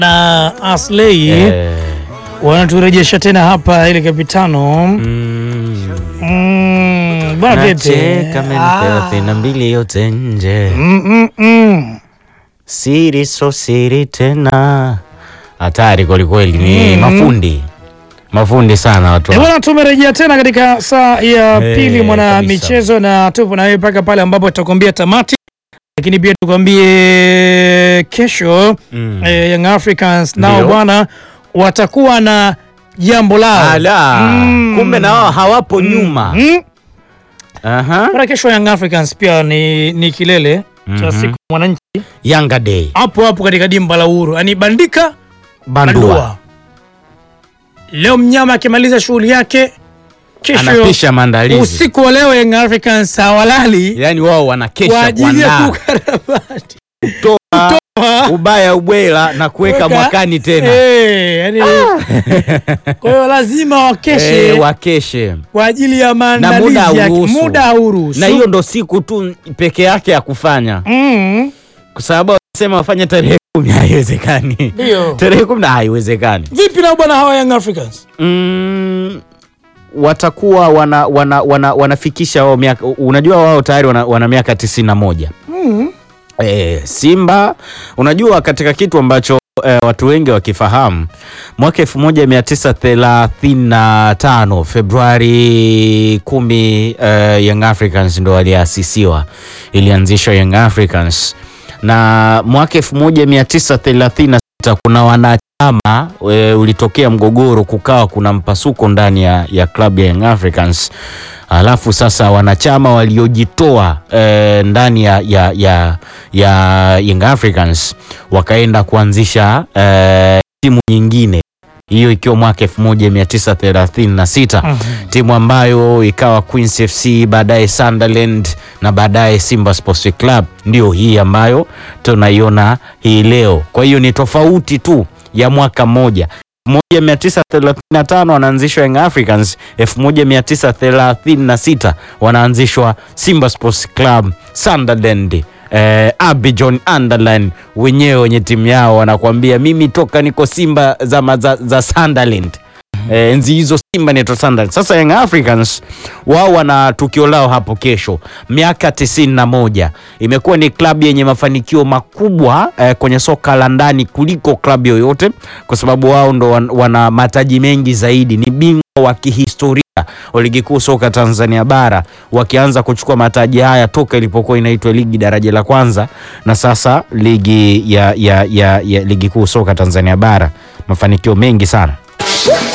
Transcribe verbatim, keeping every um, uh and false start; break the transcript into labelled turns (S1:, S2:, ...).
S1: na Aslay eh, wanaturejesha tena hapa ile kapitano mm. mm, bwana vipi
S2: kama thelathini na mbili yote nje
S1: mm, mm, mm.
S2: siri so siri tena hatari kweli kweli ni mm. mafundi mafundi sana watu.
S1: Bwana tumerejea tena katika saa ya hey, pili mwana kabisa. Michezo na tupo na wewe mpaka pale ambapo tutakwambia tamati, lakini pia tukwambie kesho mm. eh, Young Africans nao bwana watakuwa na jambo lao.
S2: Ala mm. kumbe na wao hawapo mm. nyuma
S1: mm.
S2: aha
S1: Bwana kesho Young Africans pia ni ni kilele mm -hmm. cha siku mwananchi
S2: Yanga Day
S1: hapo hapo katika dimba la Uhuru, yani bandika
S2: bandua, bandua.
S1: Leo mnyama akimaliza shughuli yake kesho
S2: anapisha maandalizi.
S1: Usiku wa leo Young Africans hawalali,
S2: yani wao wanakesha
S1: kwa ajili ya kukarabati
S2: kutoa ubaya ubwela na kuweka mwakani tena
S1: eh, yani ah. Kwa hiyo lazima wakeshe
S2: eh, wakeshe
S1: kwa ajili ya maandalizi ya muda huru,
S2: na hiyo ndo siku tu peke yake ya kufanya
S1: mm.
S2: kwa sababu wasema wafanye tarehe kumi haiwezekani.
S1: Ndio
S2: tarehe kumi haiwezekani.
S1: Vipi na bwana hawa Young Africans
S2: mm, watakuwa wana wana wana wanafikisha wao miaka, unajua wao tayari wana, wana miaka tisini na moja
S1: mm.
S2: E, Simba unajua katika kitu ambacho e, watu wengi wakifahamu, mwaka elfu moja mia tisa thelathini na tano Februari kumi e, Young Africans ndo waliasisiwa, ilianzishwa Young Africans, na mwaka elfu moja mia tisa thelathini na sita kuna wanachama e, ulitokea mgogoro, kukawa kuna mpasuko ndani ya, ya club ya Young Africans. Alafu sasa wanachama waliojitoa e, ndani ya, ya, ya, ya Young Africans wakaenda kuanzisha e, timu nyingine, hiyo ikiwa mwaka elfu moja mia tisa thelathini na sita uh-huh. timu ambayo ikawa Queens F C, baadaye Sunderland na baadaye Simba Sports Club, ndio hii ambayo tunaiona hii leo. Kwa hiyo ni tofauti tu ya mwaka mmoja. elfu moja mia tisa thelathini na tano wanaanzishwa Young Africans, elfu moja mia tisa thelathini na sita wanaanzishwa Simba Sports Club. Sunderland eh, Abidjan Underline wenyewe wenye timu yao wanakuambia mimi toka niko Simba za, za, za Sunderland. Eh, enzi hizo Simba ni to Sunderland. Sasa Young Africans wao wana tukio lao hapo kesho, miaka tisini na moja. Imekuwa ni klabu yenye mafanikio makubwa eh, kwenye soka la ndani kuliko klabu yoyote, kwa sababu wao ndo wan, wana mataji mengi zaidi, ni bingwa wa kihistoria wa ligi kuu soka Tanzania bara, wakianza kuchukua mataji haya toka ilipokuwa inaitwa ligi daraja la kwanza, na sasa ligi ya, ya, ya, ya ligi kuu soka Tanzania bara. Mafanikio mengi sana.